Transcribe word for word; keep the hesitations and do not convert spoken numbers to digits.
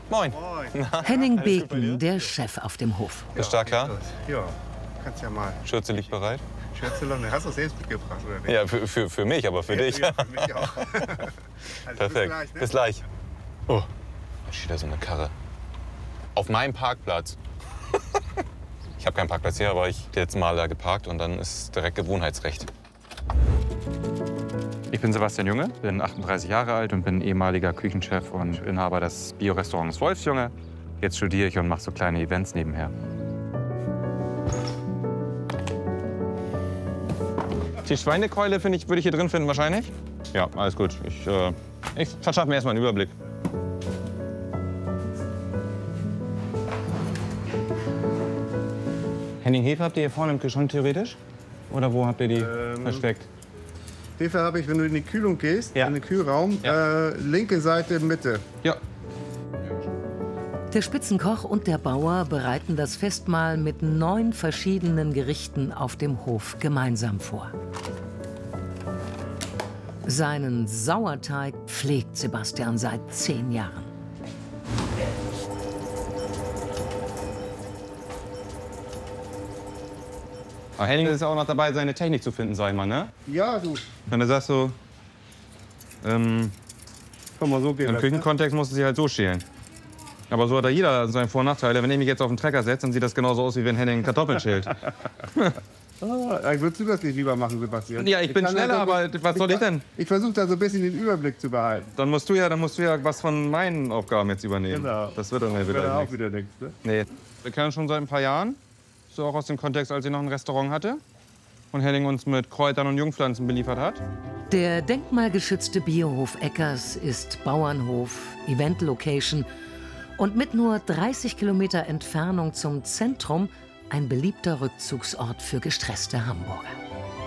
Moin. Moin. Henning Beken, der Chef auf dem Hof. Ist da klar? Ja, kannst ja mal. Schürze liegt bereit? Schürze, hast du es selbst mitgebracht, oder nicht? Ja, für, für, für mich, aber für dich. Ja, für mich auch. Also Perfekt. Bis gleich, ne? Bis gleich. Oh, da steht da so eine Karre. Auf meinem Parkplatz. Ich habe keinen Parkplatz hier, aber ich habe jetzt mal da geparkt und dann ist direkt Gewohnheitsrecht. Ich bin Sebastian Junge, bin achtunddreißig Jahre alt und bin ehemaliger Küchenchef und Inhaber des Bio-Restaurants Wolfsjunge. Jetzt studiere ich und mache so kleine Events nebenher. Die Schweinekeule finde ich, würde ich hier drin finden wahrscheinlich. Ja, alles gut. Ich, äh, ich verschaffe mir erstmal einen Überblick. Henning, Hefe habt ihr hier vorne im Kühlschrank theoretisch? Oder wo habt ihr die ähm, versteckt? Hefe habe ich, wenn du in die Kühlung gehst, Ja. in den Kühlraum, Ja. äh, linke Seite, Mitte. Ja. Der Spitzenkoch und der Bauer bereiten das Festmahl mit neun verschiedenen Gerichten auf dem Hof gemeinsam vor. Seinen Sauerteig pflegt Sebastian seit zehn Jahren. Aber Henning ist ja auch noch dabei, seine Technik zu finden, sag ich mal, ne? Ja, du. Wenn du sagst so, ähm, Komm mal, so geht im das, ne? Küchenkontext musst du sie halt so schälen. Aber so hat da jeder seine Vor- und Nachteile. Wenn ich mich jetzt auf den Trecker setze, dann sieht das genauso aus, wie wenn Henning Kartoffeln schält. Ah, würdest du das nicht lieber machen, Sebastian? Ja, ich bin kann schneller, da so- aber was soll ich denn? Ich versuche da so ein bisschen den Überblick zu behalten. Dann musst du ja, dann musst du ja was von meinen Aufgaben jetzt übernehmen. Genau. Das wird dann ja Das wieder wäre auch nichts. wieder nichts, ne? Nee. Wir kennen uns schon seit ein paar Jahren. So auch aus dem Kontext, als ich noch ein Restaurant hatte. Und Henning uns mit Kräutern und Jungpflanzen beliefert hat. Der denkmalgeschützte Biohof Eckers ist Bauernhof, Event-Location und mit nur dreißig Kilometer Entfernung zum Zentrum ein beliebter Rückzugsort für gestresste Hamburger.